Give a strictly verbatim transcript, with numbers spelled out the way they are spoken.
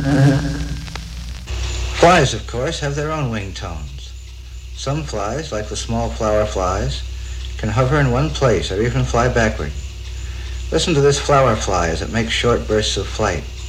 Flies, of course, have their own wing tones. Some flies, like the small flower flies, can hover in one place or even fly backward. Listen to this flower fly as it makes short bursts of flight.